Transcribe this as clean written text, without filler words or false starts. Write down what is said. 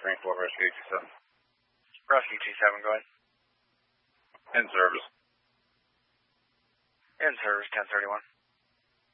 Rainfall Rescue 27. Rescue 27, go ahead. In service. In service, 1031.